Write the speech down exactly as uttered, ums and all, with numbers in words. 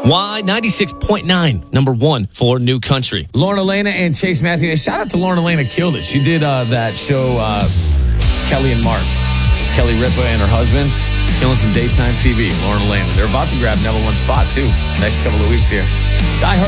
Y ninety-six point nine, number one for New Country. Lauren Elena and Chase Matthew. Hey, shout out to Lauren Elena, killed it. She did uh, that show, uh, Kelly and Mark. Kelly Ripa and her husband, killing some daytime T V. Lauren Elena. They're about to grab number one spot, too, next couple of weeks here. I heard